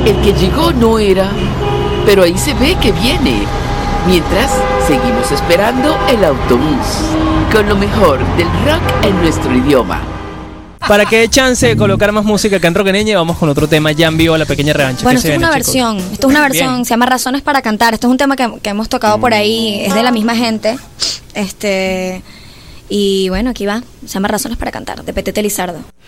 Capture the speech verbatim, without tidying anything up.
el que llegó no era, pero ahí se ve que viene. Mientras, seguimos esperando el autobús, con lo mejor del rock en nuestro idioma. Para que dé chance de colocar más música acá en Rock en Ñe, vamos con otro tema ya en vivo, La Pequeña Revancha. Bueno, esto es una versión, esto es una versión, Bien. se llama Razones para Cantar. Esto es un tema que, que hemos tocado por ahí, es de la misma gente. Este, y bueno, aquí va, se llama Razones para Cantar, de Petete Lizardo.